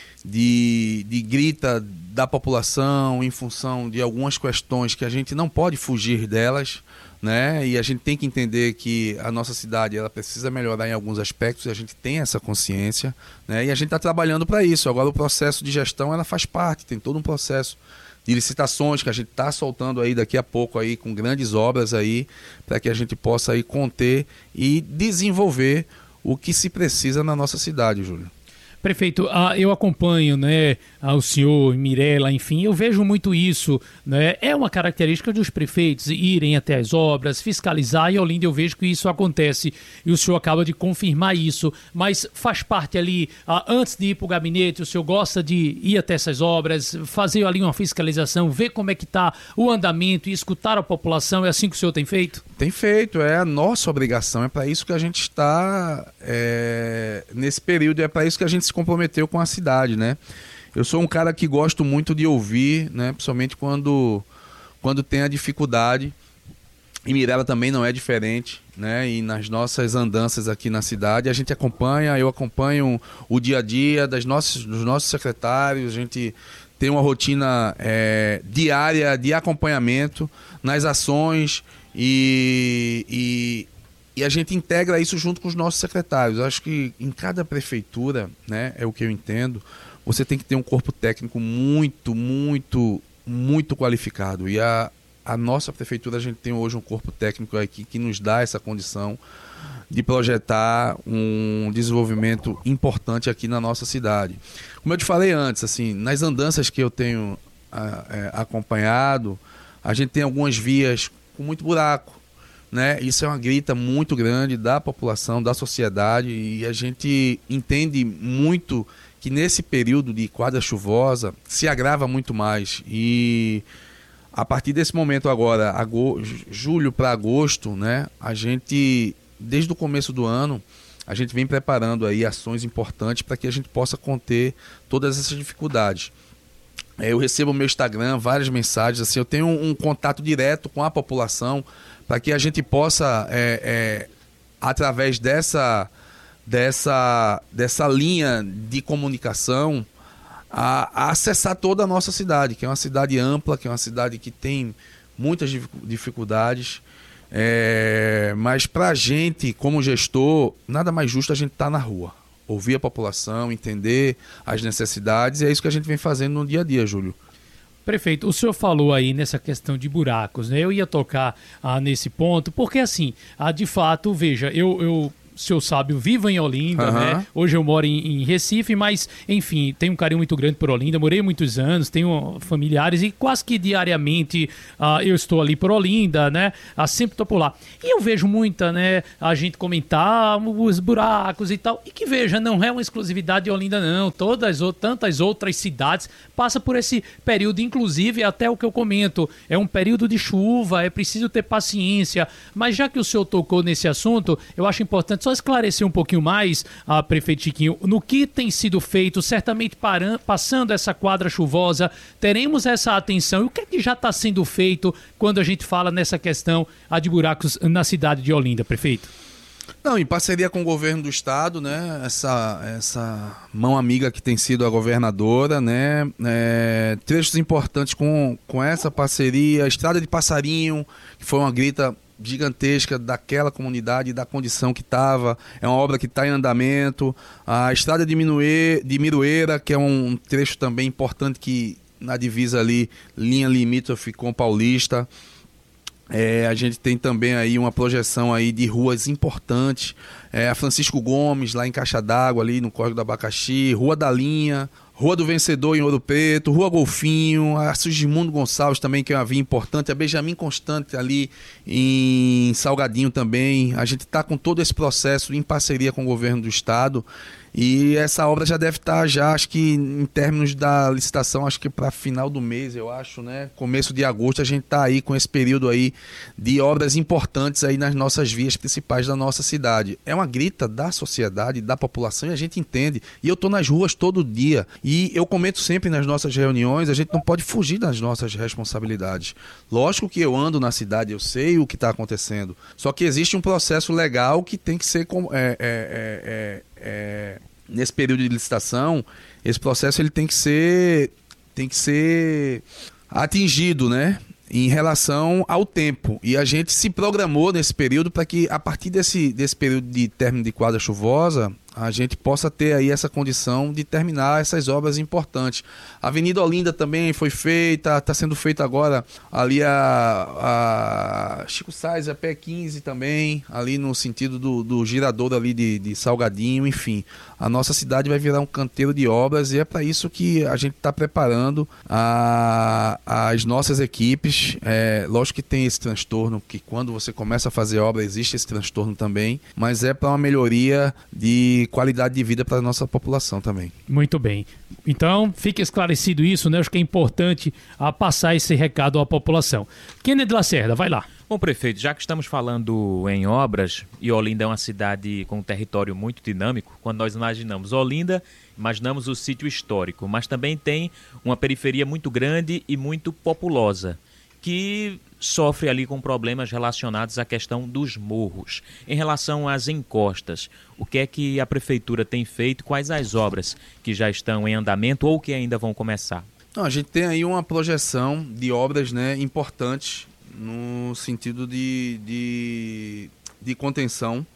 de, de grita da população em função de algumas questões que a gente não pode fugir delas, né? E a gente tem que entender que a nossa cidade ela precisa melhorar em alguns aspectos e a gente tem essa consciência, né? E a gente está trabalhando para isso. Agora o processo de gestão ela faz parte, tem todo um processo de licitações que a gente está soltando aí daqui a pouco aí com grandes obras aí para que a gente possa aí conter e desenvolver o que se precisa na nossa cidade, Júlio. Prefeito, ah, eu acompanho, né, o senhor, Mirella, enfim, eu vejo muito isso, né, é uma característica dos prefeitos irem até as obras, fiscalizar, e Olinda eu vejo que isso acontece, e o senhor acaba de confirmar isso, mas faz parte ali, ah, antes de ir para o gabinete, o senhor gosta de ir até essas obras, fazer ali uma fiscalização, ver como é que está o andamento e escutar a população, é assim que o senhor tem feito? Tem feito, é a nossa obrigação, é para isso que a gente está é, nesse período, é para isso que a gente se comprometeu com a cidade, né? Eu sou um cara que gosto muito de ouvir, né? Principalmente quando, quando tem a dificuldade, e Mirella também não é diferente, né? E nas nossas andanças aqui na cidade, a gente acompanha, eu acompanho o dia a dia das nossas, dos nossos secretários, a gente tem uma rotina é, diária de acompanhamento nas ações e, e, e a gente integra isso junto com os nossos secretários. Eu acho que em cada prefeitura, né, é o que eu entendo, você tem que ter um corpo técnico muito, muito, muito qualificado. E a, a nossa prefeitura, a gente tem hoje um corpo técnico aqui que nos dá essa condição de projetar um desenvolvimento importante aqui na nossa cidade. Como eu te falei antes, assim, nas andanças que eu tenho a, é, acompanhado, a gente tem algumas vias com muito buraco, né? Isso é uma grita muito grande da população, da sociedade, e a gente entende muito que nesse período de quadra chuvosa se agrava muito mais. E a partir desse momento agora, agosto, julho para agosto, né? A gente, desde o começo do ano, a gente vem preparando aí ações importantes para que a gente possa conter todas essas dificuldades. Eu recebo no meu Instagram várias mensagens, assim, eu tenho um, um contato direto com a população para que a gente possa, é, é, através dessa, dessa, dessa linha de comunicação, a, a acessar toda a nossa cidade, que é uma cidade ampla, que é uma cidade que tem muitas dificuldades. É, mas para a gente, como gestor, nada mais justo a gente estar tá na rua. Ouvir a população, entender as necessidades, e é isso que a gente vem fazendo no dia a dia, Júlio. Prefeito, o senhor falou aí nessa questão de buracos, né? Eu ia tocar ah, nesse ponto, porque assim, ah, de fato, veja, eu... eu... o senhor sabe, eu vivo em Olinda, uhum. né? Hoje eu moro em, em Recife, mas, enfim, tenho um carinho muito grande por Olinda. Morei muitos anos, tenho familiares e quase que diariamente uh, eu estou ali por Olinda, né? Uh, sempre estou por lá. E eu vejo muita, né, a gente comentar os buracos e tal. E que, veja, não é uma exclusividade de Olinda, não. Todas, tantas outras cidades passam por esse período, inclusive, até o que eu comento, é um período de chuva, é preciso ter paciência. Mas já que o senhor tocou nesse assunto, eu acho importante só esclarecer um pouquinho mais, a prefeito Chiquinho, no que tem sido feito, certamente param, passando essa quadra chuvosa, teremos essa atenção. E o que é que já está sendo feito quando a gente fala nessa questão a de buracos na cidade de Olinda, prefeito? Não, em parceria com o governo do estado, né, essa, essa mão amiga que tem sido a governadora, né, é, trechos importantes com, com essa parceria, a Estrada de Passarinho, que foi uma grita gigantesca daquela comunidade, da condição que estava, é uma obra que está em andamento, a estrada de, Minuê, de Miroeira, que é um trecho também importante que na divisa ali, linha limítrofe com Paulista, é, a gente tem também aí uma projeção aí de ruas importantes, é, a Francisco Gomes, lá em Caixa d'Água, ali no Córrego do Abacaxi, Rua da Linha, Rua do Vencedor em Ouro Preto, Rua Golfinho, a Sigismundo Gonçalves também, que é uma via importante, a Benjamin Constante ali em Salgadinho também. A gente está com todo esse processo em parceria com o governo do estado e essa obra já deve estar, já acho que em termos da licitação, acho que para final do mês, eu acho, né? Começo de agosto, a gente está aí com esse período aí de obras importantes aí nas nossas vias principais da nossa cidade. É uma grita da sociedade, da população, e a gente entende. E eu estou nas ruas todo dia. E eu comento sempre nas nossas reuniões, a gente não pode fugir das nossas responsabilidades. Lógico que eu ando na cidade, eu sei o que está acontecendo. Só que existe um processo legal que tem que ser... É, é, é, é, nesse período de licitação, esse processo ele tem que ser, tem que ser atingido, né? Em relação ao tempo. E a gente se programou nesse período para que, a partir desse, desse período de término de quadra chuvosa, a gente possa ter aí essa condição de terminar essas obras importantes. A Avenida Olinda também foi feita, está sendo feita agora ali a, a Chico Sainz, a P quinze também, ali no sentido do, do girador ali de, de Salgadinho, enfim. A nossa cidade vai virar um canteiro de obras e é para isso que a gente está preparando a, as nossas equipes. É, lógico que tem esse transtorno, que quando você começa a fazer obra existe esse transtorno também, mas é para uma melhoria de qualidade de vida para a nossa população também. Muito bem. Então, fica esclarecido isso, né? Acho que é importante a passar esse recado à população. Kennedy Lacerda, vai lá. Bom, prefeito, já que estamos falando em obras, e Olinda é uma cidade com um território muito dinâmico, quando nós imaginamos Olinda, imaginamos o sítio histórico, mas também tem uma periferia muito grande e muito populosa, que sofre ali com problemas relacionados à questão dos morros. Em relação às encostas, o que é que a prefeitura tem feito? Quais as obras que já estão em andamento ou que ainda vão começar? Não, a gente tem aí uma projeção de obras, né, importantes no sentido de, de, de contenção.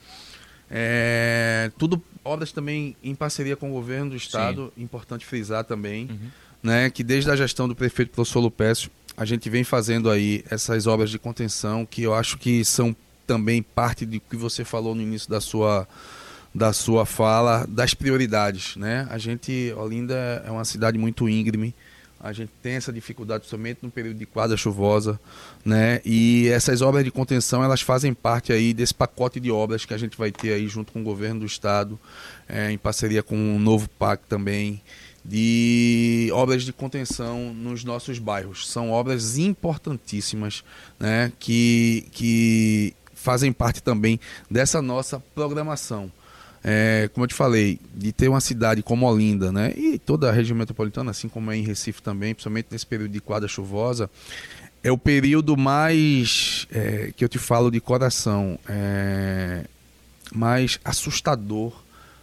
É, tudo obras também em parceria com o governo do estado. Sim. Importante frisar também, uhum. né, que desde a gestão do prefeito professor Lupécio, a gente vem fazendo aí essas obras de contenção que eu acho que são também parte do que você falou no início da sua, da sua fala, das prioridades, né? A gente, Olinda é uma cidade muito íngreme, a gente tem essa dificuldade somente no período de quadra chuvosa, né? E essas obras de contenção, elas fazem parte aí desse pacote de obras que a gente vai ter aí junto com o governo do estado, é, em parceria com o novo P A C também, de obras de contenção nos nossos bairros. São obras importantíssimas, né, que, que fazem parte também dessa nossa programação. É, como eu te falei, de ter uma cidade como Olinda, né, e toda a região metropolitana, assim como é em Recife também, principalmente nesse período de quadra chuvosa, é o período mais, é, que eu te falo de coração, é, mais assustador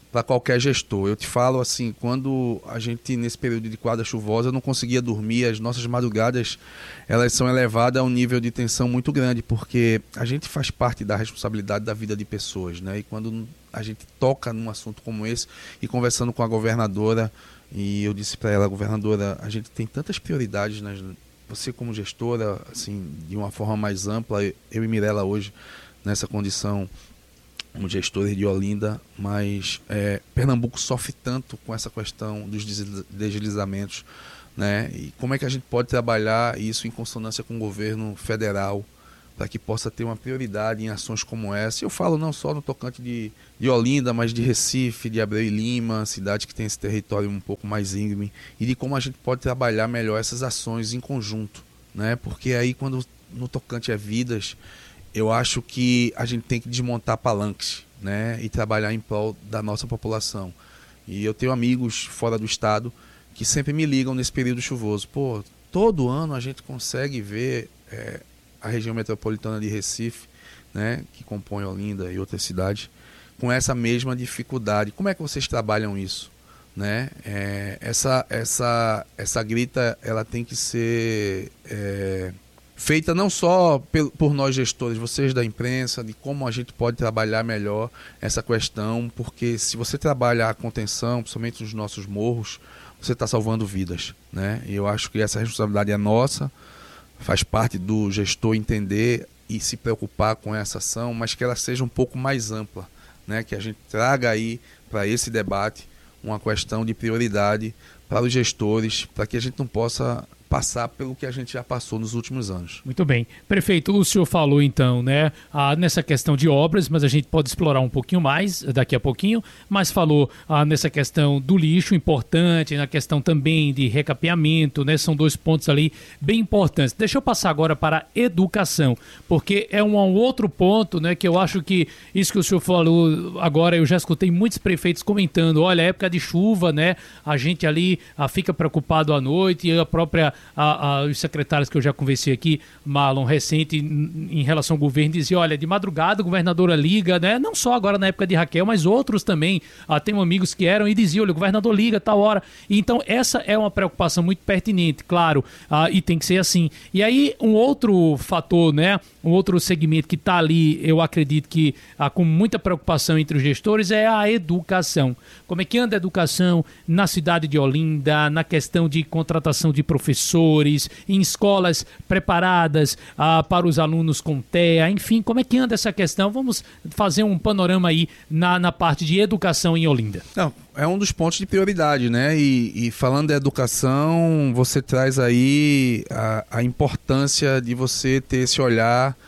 para qualquer gestor. Eu te falo assim, quando a gente, nesse período de quadra chuvosa, não conseguia dormir, as nossas madrugadas, elas são elevadas a um nível de tensão muito grande, porque a gente faz parte da responsabilidade da vida de pessoas, né? E quando a gente toca num assunto como esse, e conversando com a governadora, e eu disse para ela, governadora, a gente tem tantas prioridades, nas... você como gestora, assim, de uma forma mais ampla, eu e Mirella hoje, nessa condição como gestores de Olinda, mas é, Pernambuco sofre tanto com essa questão dos deslizamentos, né? E como é que a gente pode trabalhar isso em consonância com o governo federal para que possa ter uma prioridade em ações como essa? Eu falo não só no tocante de, de Olinda, mas de Recife, de Abreu e Lima, cidade que tem esse território um pouco mais íngreme, e de como a gente pode trabalhar melhor essas ações em conjunto, né? Porque aí quando no tocante a vidas, eu acho que a gente tem que desmontar palanques, né, e trabalhar em prol da nossa população. E eu tenho amigos fora do estado que sempre me ligam nesse período chuvoso. Pô, todo ano a gente consegue ver é, a região metropolitana de Recife, né, que compõe Olinda e outras cidades, com essa mesma dificuldade. Como é que vocês trabalham isso? Né? É, essa, essa, essa grita, ela tem que ser... É, feita não só por nós gestores, vocês da imprensa, de como a gente pode trabalhar melhor essa questão, porque se você trabalha a contenção, principalmente nos nossos morros, você está salvando vidas, né? E eu acho que essa responsabilidade é nossa, faz parte do gestor entender e se preocupar com essa ação, mas que ela seja um pouco mais ampla, né? Que a gente traga aí para esse debate uma questão de prioridade para os gestores, para que a gente não possa passar pelo que a gente já passou nos últimos anos. Muito bem. Prefeito, o senhor falou então, né, ah, nessa questão de obras, mas a gente pode explorar um pouquinho mais daqui a pouquinho, mas falou ah, nessa questão do lixo importante, na questão também de recapeamento, né, são dois pontos ali bem importantes. Deixa eu passar agora para a educação, porque é um, um outro ponto, né, que eu acho que isso que o senhor falou agora, eu já escutei muitos prefeitos comentando, olha, época de chuva, né, a gente ali ah, fica preocupado à noite, e a própria A, a, os secretários que eu já conversei aqui, Marlon, recente, em, em relação ao governo, dizia, olha, de madrugada a governadora liga, né? Não só agora na época de Raquel, mas outros também. Ah, tenho amigos que eram e diziam, olha, o governador liga a tal hora. E, então, essa é uma preocupação muito pertinente, claro, ah, e tem que ser assim. E aí, um outro fator, né? Um outro segmento que está ali, eu acredito que ah, com muita preocupação entre os gestores, é a educação. Como é que anda a educação na cidade de Olinda, na questão de contratação de professores, em escolas preparadas ah, para os alunos com T E A, enfim, como é que anda essa questão? Vamos fazer um panorama aí na, na parte de educação em Olinda. Não, é um dos pontos de prioridade, né? E, e falando da educação, você traz aí a, a importância de você ter esse olhar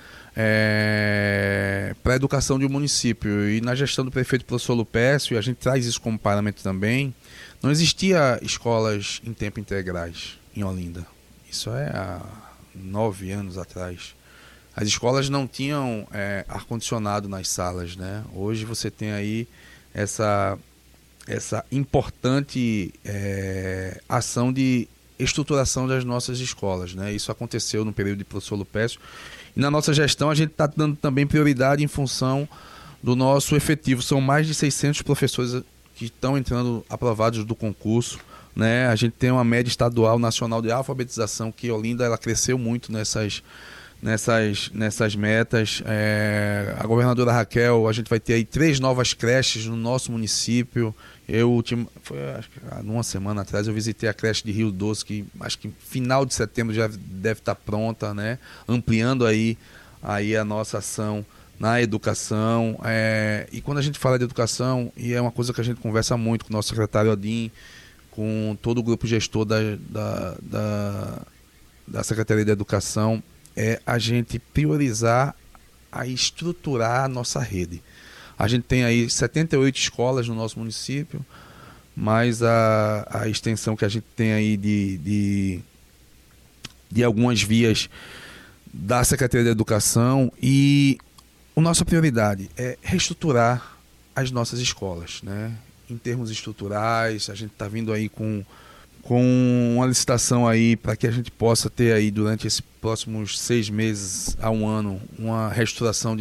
é, para a educação de um município. E na gestão do prefeito professor Lupécio, e a gente traz isso como parâmetro também, não existia escolas em tempo integrais em Olinda. Isso é há nove anos atrás. As escolas não tinham é, ar-condicionado nas salas, né? Hoje você tem aí essa, essa importante é, ação de estruturação das nossas escolas, né? Isso aconteceu no período de professor Lupécio. E na nossa gestão a gente está dando também prioridade em função do nosso efetivo. São mais de seiscentos professores que estão entrando aprovados do concurso, né? A gente tem uma média estadual nacional de alfabetização que Olinda ela cresceu muito nessas, nessas, nessas metas. É, a governadora Raquel, a gente vai ter aí três novas creches no nosso município. Eu, foi, acho que há uma semana atrás, eu visitei a creche de Rio Doce, que acho que final de setembro já deve estar pronta, né? Ampliando aí, aí a nossa ação na educação. É, e quando a gente fala de educação, e é uma coisa que a gente conversa muito com o nosso secretário Odin, com todo o grupo gestor da, da, da, da Secretaria de Educação, é a gente priorizar a estruturar a nossa rede. A gente tem aí setenta e oito escolas no nosso município, mais a, a extensão que a gente tem aí de, de, de algumas vias da Secretaria de Educação, e a nossa prioridade é reestruturar as nossas escolas, né? Em termos estruturais, a gente está vindo aí com, com uma licitação aí para que a gente possa ter aí durante esses próximos seis meses a um ano uma reestruturação de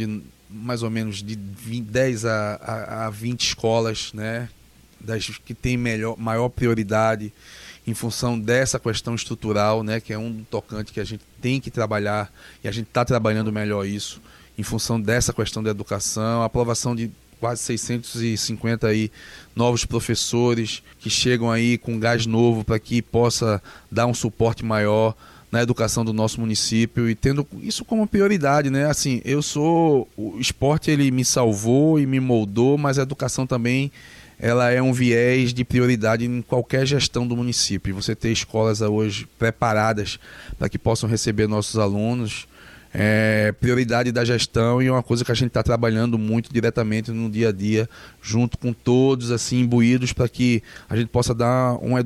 mais ou menos de vinte, dez a, a, a vinte escolas, né, das que tem melhor, maior prioridade em função dessa questão estrutural, né, que é um tocante que a gente tem que trabalhar, e a gente está trabalhando melhor isso, em função dessa questão da educação, a aprovação de quase seiscentos e cinquenta aí novos professores que chegam aí com gás novo para que possa dar um suporte maior na educação do nosso município, e tendo isso como prioridade, né? Assim, eu sou... O esporte, ele me salvou e me moldou, mas a educação também, ela é um viés de prioridade em qualquer gestão do município. Você ter escolas hoje preparadas para que possam receber nossos alunos é prioridade da gestão, e é uma coisa que a gente está trabalhando muito diretamente no dia a dia, junto com todos, assim, imbuídos, para que a gente possa dar uma educação